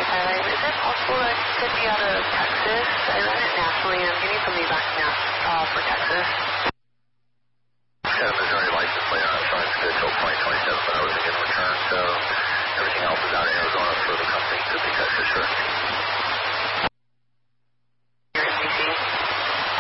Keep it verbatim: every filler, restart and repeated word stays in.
Um, is it possible that it could be out of Texas? I ran it nationally and I'm getting somebody back now uh, for Texas. Got a Missouri license plate on it, showing it's good till twenty twenty-seven, but I wasn't getting returned, so everything else is out of Arizona for the company.